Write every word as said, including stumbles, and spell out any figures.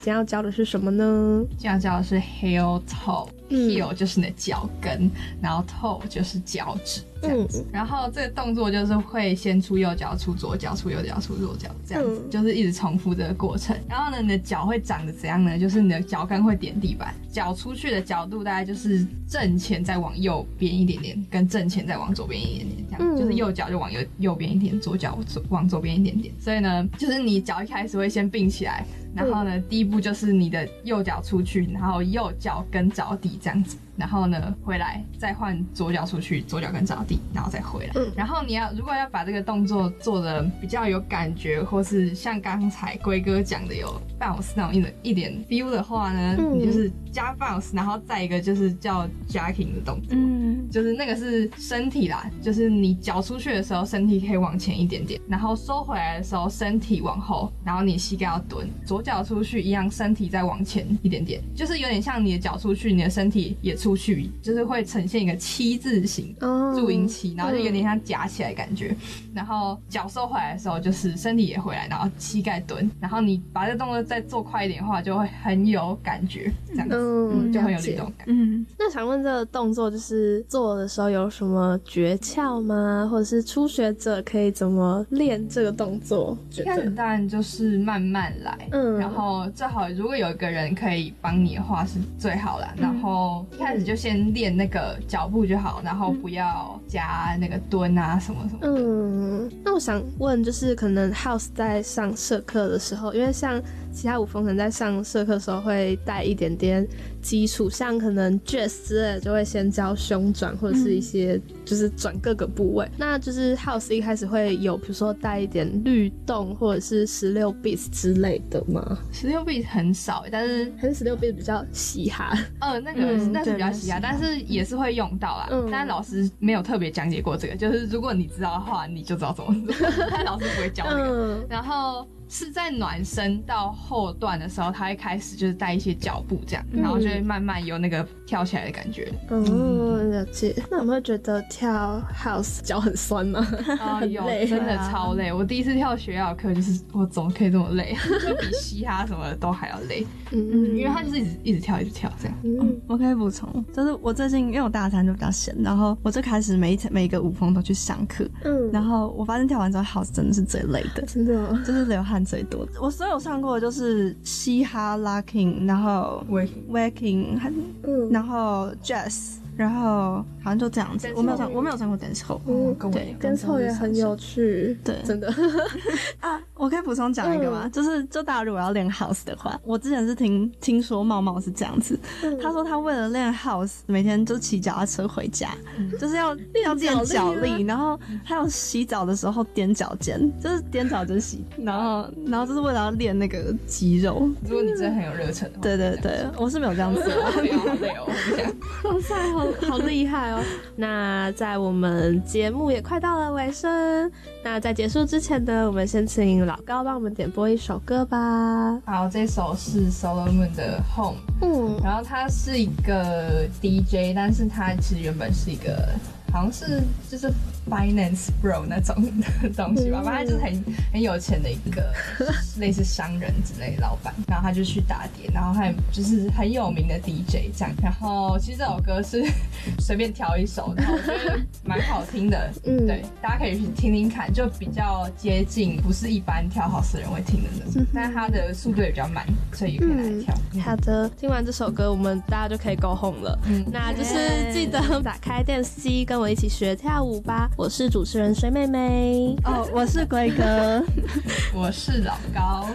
今天要教的是什么呢？ 今天要教的是 heel toe。heel 就是你的脚跟，然后 toe 就是脚趾这样子、嗯、然后这个动作就是会先出右脚出左脚出右脚出左脚这样子、嗯、就是一直重复这个过程。然后呢你的脚会长得怎样呢？就是你的脚跟会点地板，脚出去的角度大概就是正前再往右边一点点，跟正前再往左边一点点这样、嗯、就是右脚就往右右边一点，左脚往左边一点点。所以呢就是你脚一开始会先并起来，然后呢、嗯、第一步就是你的右脚出去，然后右脚跟着地这样子，然后呢回来再换左脚出去，左脚跟着地，然后再回来、嗯、然后你要如果要把这个动作做的比较有感觉，或是像刚才龟哥讲的有 bounce 那种一, 一点 feel 的话呢、嗯、你就是加 bounce， 然后再一个就是叫 jacking 的动作、嗯、就是那个是身体啦，就是你脚出去的时候身体可以往前一点点，然后收回来的时候身体往后，然后你膝盖要蹲，左脚出去一样身体再往前一点点，就是有点像你的脚出去你的身体也出去，就是会呈现一个七字形注音七，然后就有点像夹起来的感觉、嗯、然后脚收回来的时候就是身体也回来，然后膝盖蹲，然后你把这个动作再做快一点的话就会很有感觉这样子、嗯、就很有律动感。 嗯，那想问这个动作就是做的时候有什么诀窍吗？或者是初学者可以怎么练这个动作？ 一开始当然就是慢慢来，嗯，然后最好如果有一个人可以帮你的话是最好啦、嗯、然后一开始就先练那个脚步就好，然后不要加那个蹲啊什么什么的。 嗯，那我想问就是可能 House 在上社课的时候，因为像其他舞风可能在上社课的时候会带一点点基础，像可能 Jazz 之类的就会先教胸转或者是一些就是转各个部位、嗯、那就是 House 一开始会有比如说带一点律动或者是十六 beats 之类的吗？ 十六 beats 很少，但是还是十六 beats 比较嘻哈。 呃那个、嗯、那是比较嘻哈，但是也是会用到啦、嗯、但是老师没有特别讲解过这个，就是如果你知道的话你就知道怎么做但老师不会教这个、嗯、然后是在暖身到后段的时候他会开始就是带一些脚步这样、嗯、然后就会慢慢有那个跳起来的感觉。 嗯，了解。那我们会觉得跳 House 脚很酸吗？ 啊、哦，有，真的超累。我第一次跳学校课就是我怎么可以这么累就比嘻哈什么的都还要累。嗯嗯，因为他就是一直一直跳一直跳这样。 嗯，嗯我可以补充，就是我最近因为我大三就比较闲，然后我就开始每一每一个舞风都去上课。嗯，然后我发现跳完之后 House 真的是最累的， 真的、哦， 就是流汗最多的。我所有上过的就是嘻哈 locking， 然后 waking waking， 嗯，然后 jazz， 然后好像就这样子。我没有上，我没有上过 dancehall。嗯， 对 ，dancehall 也很有趣， 对， 真的啊。我可以补充讲一个吗？嗯、就是就大家如果要练 house 的话，我之前是听听说茂茂是这样子、嗯，他说他为了练 house， 每天就骑脚踏车回家，嗯、就是要要练脚力，然后还有洗澡的时候踮脚尖，就是踮脚尖洗，然后然后就是为了要练那个肌肉。 如果你真的很有热忱的话， 对对对，我是没有这样子的， 好累哦，好累哦， 哇塞，好好厉害哦！那在我们节目也快到了尾声，那在结束之前呢，我们先请老高帮我们点播一首歌吧。 好，这首是 Solomon 的 Home， 嗯，然后他是一个 D J， 但是他其实原本是一个好像是就是 finance bro 那种的东西吧，反正就是很很有钱的一个类似商人之类的老板，然后他就去打碟，然后还就是很有名的 D J 这样。然后其实这首歌是随便挑一首，然后我觉得蛮好听的，嗯，对，大家可以去听听看，就比较接近不是一般跳 house 的人会听的那种，但是它的速度也比较慢，所以也可以拿来跳。 嗯、好的，听完这首歌，我们大家就可以 go home 了。嗯，那就是记得打开电视机，跟我一起学跳舞吧。我是主持人水妹妹， 哦，我是龟哥， 我是老高。